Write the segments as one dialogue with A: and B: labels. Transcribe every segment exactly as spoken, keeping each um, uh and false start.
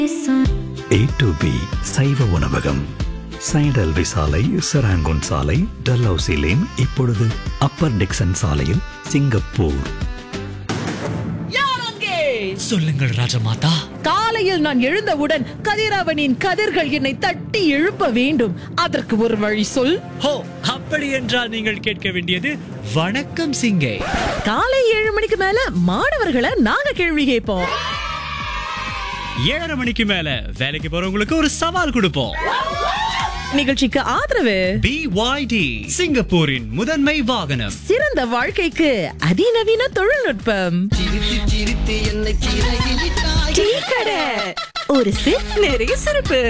A: A to be சைவ உணவகம், சைடல்வி சாலை, செராங்கோன் சாலை, டல்ஹவுசி லேன், இப்பொழுது அப்பர் டிக்சன் சாலையில், சிங்கப்பூர்.
B: சொல்லுங்கள் ராஜமாதா.
C: காலையில் நான் எழுந்தவுடன் கதிரவனின் கதிர்கள் என்னை தட்டி எழுப்ப வேண்டும். அதற்கு ஒரு வழி சொல்.
B: ஹோ, அப்படி என்றால் நீங்கள் கேட்க வேண்டியது வணக்கம் சிங்கே.
C: காலை ஏழு மணிக்கு மேல மாணவர்களை நாங்க கேள்வி கேட்போம்.
B: ஏழரை மணிக்கு மேல வேலைக்கு போறவங்களுக்கு ஒரு சவால் கொடுப்போம்.
C: நிகழ்ச்சிக்கு ஆதரவு
B: பி ஒய் டி, சிங்கப்பூரின் முதன்மை வாகனம்.
C: சிறந்த வாழ்க்கைக்கு அதிநவீன தொழில்நுட்பம். டீ கடை, ஒரு சிப் நிறைய சிறப்பு.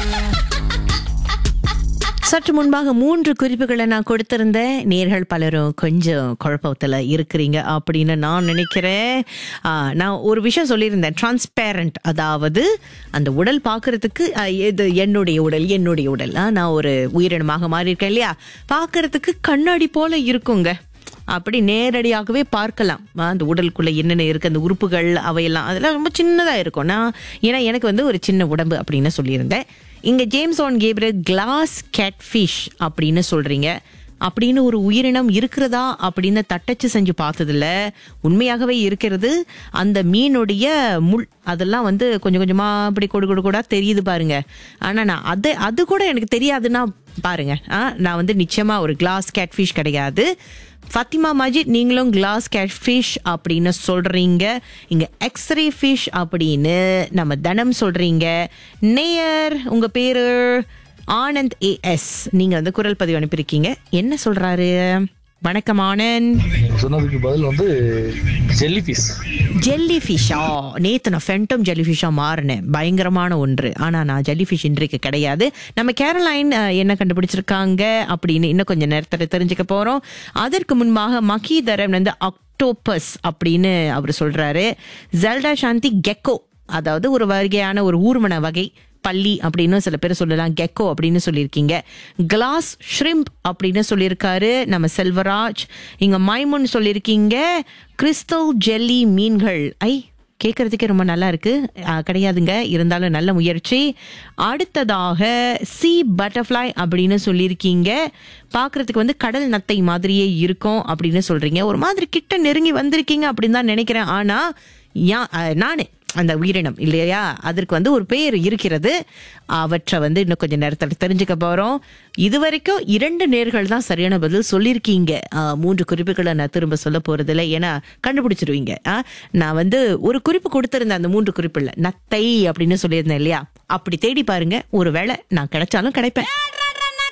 C: சற்று முன்பாக மூன்று குறிப்புகளை நான் கொடுத்திருந்தேன். நேர்கள் பலரும் கொஞ்சம் குழப்பத்துல இருக்கிறீங்க அப்படின்னு நான் நினைக்கிறேன். நான் ஒரு விஷயம் சொல்லியிருந்தேன், டிரான்ஸ்பேரண்ட், அதாவது அந்த உடல் பார்க்கறதுக்கு இது என்னுடைய உடல் என்னுடைய உடல் நான் ஒரு உயிரினமாக மாறி இருக்கேன் இல்லையா, பார்க்கறதுக்கு கண்ணாடி போல இருக்குங்க. அப்படி நேரடியாகவே பார்க்கலாம் அந்த உடலுக்குள்ள என்னென்ன இருக்கு, அந்த உறுப்புகள் அவையெல்லாம் அதெல்லாம் ரொம்ப சின்னதா இருக்கும். நான் ஏன்னா எனக்கு வந்து ஒரு சின்ன உடம்பு அப்படின்னு சொல்லியிருந்தேன். இங்க James on Gabriel class catfish அப்படின்னு சொல்றீங்க. அப்படின்னு ஒரு உயிரினம் இருக்கிறதா அப்படின்னு தட்டச்சு செஞ்சு பார்த்ததில்ல. உண்மையாகவே இருக்கிறது. அந்த மீனுடைய முள் அதெல்லாம் வந்து கொஞ்சம் கொஞ்சமா அப்படி கொடு கொடு கூட தெரியுது பாருங்க. ஆனா நான் அது அது கூட எனக்கு தெரியாதுன்னா பாருங்க. நான் வந்து நிச்சயமா ஒரு கிளாஸ் கேட்ஃபிஷ் கிடையாது. ஃபாத்திமா மஜித், நீங்களும் கிளாஸ் கேட்ஃபிஷ் அப்படின்னு சொல்றீங்க. இங்க எக்ஸ்ரே ஃபிஷ் அப்படின்னு நம்ம தனம் சொல்றீங்க. நேயர் உங்க பேரு ஆனந்த் ஏ எஸ், நீங்க வந்து குரல் பதிவு அனுப்பியிருக்கீங்க. என்ன சொல்றாரு? வணக்கம் ஆனந்த்.
D: சொன்னதுக்கு பதில் வந்து ஜெல்லிஃபிஷ்.
C: ஜெல்லிஃபிஷா? நேத்து நான் ஃபென்டம் ஜெல்லிஃபிஷா மாறினேன். பயங்கரமான ஒன்று. ஆனா நான் ஜெல்லிஃபிஷ் இன்றைக்கு கிடையாது. நம்ம கேரளைன் என்ன கண்டுபிடிச்சிருக்காங்க அப்படின்னு இன்னும் கொஞ்சம் நேரத்துல தெரிஞ்சுக்க போறோம். அதற்கு முன்பாக மகீதரன் வந்து ஆக்டோபஸ் அப்படின்னு அவர் சொல்றாரு. ஜெல்டா சாந்தி கெக்கோ, அதாவது ஒரு வகையான ஒரு ஊர்மன வகை, பள்ளி அப்படின்னு சில பேர் சொல்லலாம். கெக்கோ அப்படின்னு சொல்லியிருக்கீங்க. கிளாஸ் ஷ்ரிம்ப் அப்படின்னு சொல்லியிருக்காரு நம்ம செல்வராஜ். இங்க மைமுன் சொல்லியிருக்கீங்க கிறிஸ்டல் ஜெல்லி மீன்கள். ஐ, கேட்கறதுக்கே ரொம்ப நல்லா இருக்கு. கிடையாதுங்க, இருந்தாலும் நல்ல முயற்சி. அடுத்ததாக சி பட்டர்ஃப்ளை அப்படின்னு சொல்லியிருக்கீங்க. பார்க்கறதுக்கு வந்து கடல் நத்தை மாதிரியே இருக்கும் அப்படின்னு சொல்றீங்க. ஒரு மாதிரி கிட்ட நெருங்கி வந்திருக்கீங்க அப்படின்னு தான் நினைக்கிறேன். ஆனா நானு அந்த உயிரினம் இல்லையா, அதற்கு வந்து ஒரு பெயர் இருக்கிறது. அவற்றை வந்து இன்னும் கொஞ்சம் நேரத்தில் தெரிஞ்சுக்க போறோம். இதுவரைக்கும் இரண்டு நேர்கள் தான் சரியான பதில் சொல்லியிருக்கீங்க. மூன்று குறிப்புகளை நான் திரும்ப சொல்ல போறது இல்லை, ஏன்னா கண்டுபிடிச்சிருவீங்க. நான் வந்து ஒரு குறிப்பு கொடுத்திருந்தேன். அந்த மூன்று குறிப்புல நத்தை அப்படின்னு சொல்லியிருந்தேன் இல்லையா, அப்படி தேடி பாருங்க, ஒருவேளை நான் கிடைச்சாலும் கிடைப்பேன்.